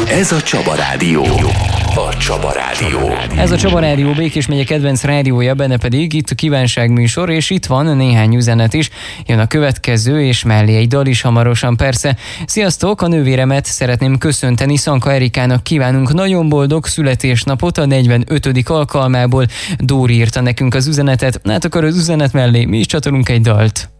Ez a Csaba Rádió. A Csaba Rádió. Ez a Csaba Rádió Békés megye kedvenc rádiója, benne pedig itt a kívánságműsor, és itt van néhány üzenet is. Jön a következő, és mellé egy dal is hamarosan persze. Sziasztok, a nővéremet szeretném köszönteni, Szanka Erikának kívánunk nagyon boldog születésnapot a 45. alkalmából. Dóri írta nekünk az üzenetet, hát akkor az üzenet mellé mi is csatolunk egy dalt.